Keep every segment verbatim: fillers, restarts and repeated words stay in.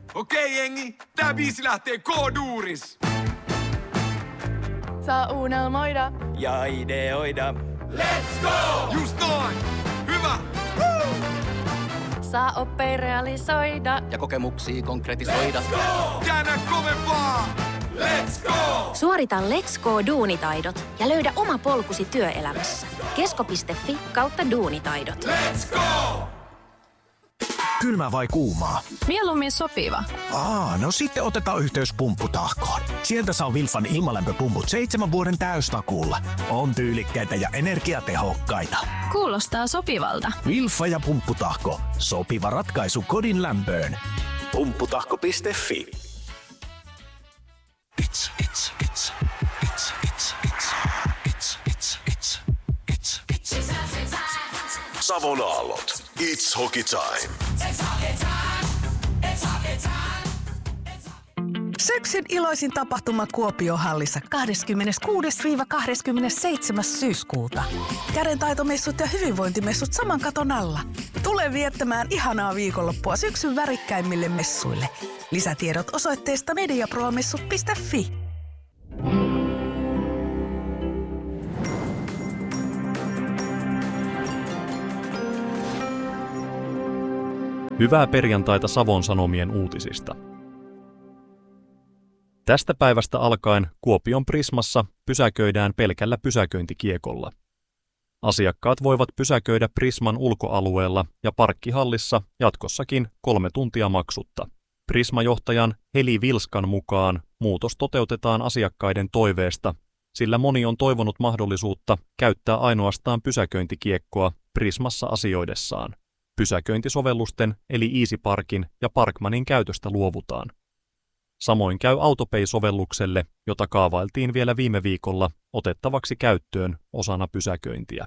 Okei jengi, tää biisi lähtee K-duuris. Saa unelmoida ja ideoida. Let's go! Just noin! Hyvä! Woo! saa oppia realisoida ja kokemuksia konkretisoida. Let's go! Käännä kovempaa! Let's go! Suorita Let's Go -duunitaidot ja löydä oma polkusi työelämässä. kesko piste fi kautta duunitaidot. Let's go! Kylmä vai kuumaa? Mieluummin sopiva. Aa, no sitten otetaan yhteys Pumpputahkoon. Sieltä saa Wilfan ilmalämpöpumput seitsemän vuoden täystakuulla. On tyylikkäitä ja energiatehokkaita. Kuulostaa sopivalta. Wilfa ja Pumpputahko. Sopiva ratkaisu kodin lämpöön. Pumpputahko piste fi. It's, it's, it's, it's, it's, it's, it's, it's, it's, it's, it's. Savon aallot. It's hockey time. It's hockey time. It's hockey time. Syksyn iloisin tapahtuma Kuopio-hallissa kahdeskymmeneskuudes kahdeskymmenesseitsemäs syyskuuta. Kädentaitomessut ja hyvinvointimessut saman katon alla. Tule viettämään ihanaa viikonloppua syksyn värikkäimmille messuille. Lisätiedot osoitteesta mediapromessut piste fi. Hyvää perjantaita Savon Sanomien uutisista. Tästä päivästä alkaen Kuopion Prismassa pysäköidään pelkällä pysäköintikiekolla. Asiakkaat voivat pysäköidä Prisman ulkoalueella ja parkkihallissa jatkossakin kolme tuntia maksutta. Prisma-johtajan Heli Vilskan mukaan muutos toteutetaan asiakkaiden toiveesta, sillä moni on toivonut mahdollisuutta käyttää ainoastaan pysäköintikiekkoa Prismassa asioidessaan. Pysäköintisovellusten eli EasyParkin ja Parkmanin käytöstä luovutaan. Samoin käy Autopay-sovellukselle, jota kaavailtiin vielä viime viikolla otettavaksi käyttöön osana pysäköintiä.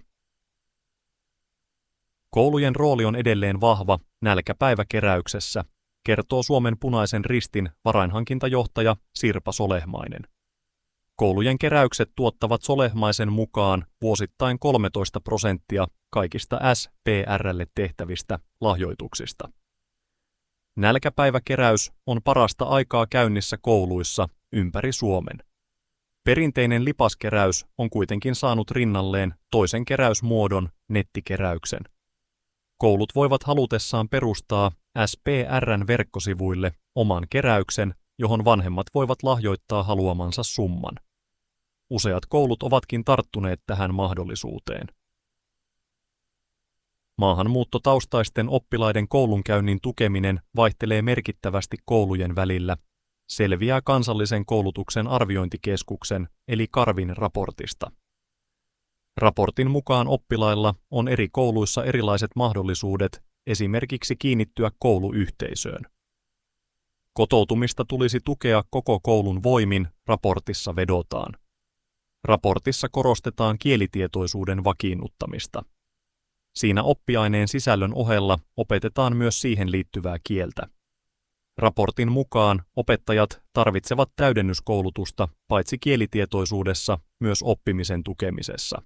Koulujen rooli on edelleen vahva nälkäpäiväkeräyksessä, kertoo Suomen Punaisen Ristin varainhankintajohtaja Sirpa Solehmainen. Koulujen keräykset tuottavat Solehmaisen mukaan vuosittain kolmetoista prosenttia kaikista S P R:lle tehtävistä lahjoituksista. Nälkäpäiväkeräys on parasta aikaa käynnissä kouluissa ympäri Suomen. Perinteinen lipaskeräys on kuitenkin saanut rinnalleen toisen keräysmuodon, nettikeräyksen. Koulut voivat halutessaan perustaa S P R:n verkkosivuille oman keräyksen, johon vanhemmat voivat lahjoittaa haluamansa summan. Useat koulut ovatkin tarttuneet tähän mahdollisuuteen. Maahanmuuttotaustaisten oppilaiden koulunkäynnin tukeminen vaihtelee merkittävästi koulujen välillä, selviää kansallisen koulutuksen arviointikeskuksen eli Karvin raportista. Raportin mukaan oppilailla on eri kouluissa erilaiset mahdollisuudet esimerkiksi kiinnittyä kouluyhteisöön. Kotoutumista tulisi tukea koko koulun voimin, raportissa vedotaan. Raportissa korostetaan kielitietoisuuden vakiinnuttamista. Siinä oppiaineen sisällön ohella opetetaan myös siihen liittyvää kieltä. Raportin mukaan opettajat tarvitsevat täydennyskoulutusta paitsi kielitietoisuudessa myös oppimisen tukemisessa.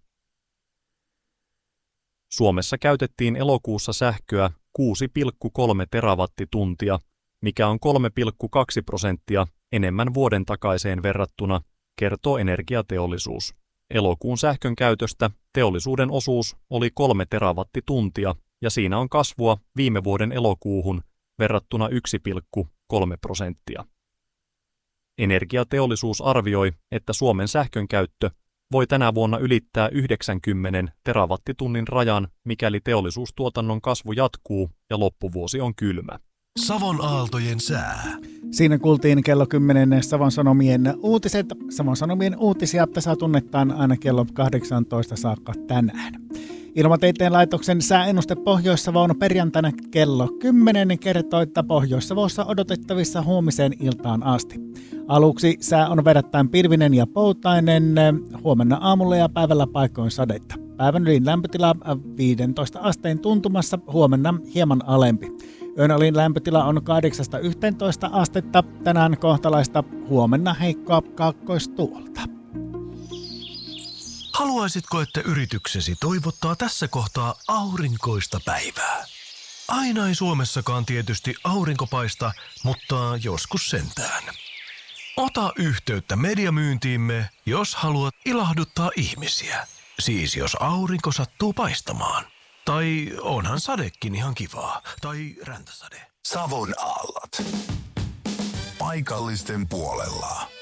Suomessa käytettiin elokuussa sähköä kuusi pilkku kolme terawattituntia, mikä on kolme pilkku kaksi prosenttia enemmän vuoden takaiseen verrattuna, kertoo Energiateollisuus. Elokuun sähkön käytöstä teollisuuden osuus oli kolme terawattituntia ja siinä on kasvua viime vuoden elokuuhun verrattuna yksi pilkku kolme prosenttia. Energiateollisuus arvioi, että Suomen sähkön käyttö voi tänä vuonna ylittää yhdeksänkymmentä terawattitunnin rajan, mikäli teollisuustuotannon kasvu jatkuu ja loppuvuosi on kylmä. Savon aaltojen sää. Siinä kuultiin kello kymmenen Savon Sanomien uutiset. Savon Sanomien uutisia tässä tunnetaan aina kello kahdeksantoista saakka tänään. Ilmatieteen laitoksen sääennuste Pohjois-Savon perjantaina kello kymmenen kertoo, että Pohjois-Savossa odotettavissa huomiseen iltaan asti. Aluksi sää on verrattain pilvinen ja poutainen, huomenna aamulla ja päivällä paikoin sadetta. Päivän ylin lämpötila viisitoista asteen tuntumassa, huomenna hieman alempi. Yön alin lämpötila on kahdeksasta yhteentoista astetta, tänään kohtalaista, huomenna heikkoa kaakkoistuolta. Haluaisitko, että yrityksesi toivottaa tässä kohtaa aurinkoista päivää? Aina ei Suomessakaan tietysti aurinko paista, mutta joskus sentään. Ota yhteyttä mediamyyntiimme, jos haluat ilahduttaa ihmisiä. Siis jos aurinko sattuu paistamaan. Tai onhan sadekin ihan kivaa. Tai räntäsade. Savon aallot. Paikallisten puolella.